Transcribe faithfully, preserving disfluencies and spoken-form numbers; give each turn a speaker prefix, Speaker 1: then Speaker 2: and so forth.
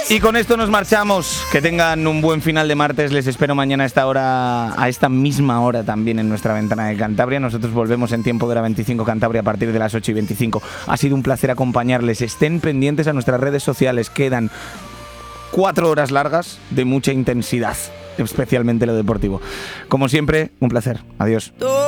Speaker 1: Y con esto nos marchamos. Que tengan un buen final de martes. Les espero mañana a esta hora, a esta misma hora también en nuestra ventana de Cantabria. Nosotros volvemos en tiempo de hora veinticinco Cantabria a partir de las ocho y veinticinco. Ha sido un placer acompañarles. Estén pendientes a nuestras redes sociales. Quedan cuatro horas largas de mucha intensidad, especialmente lo deportivo. Como siempre, un placer. Adiós.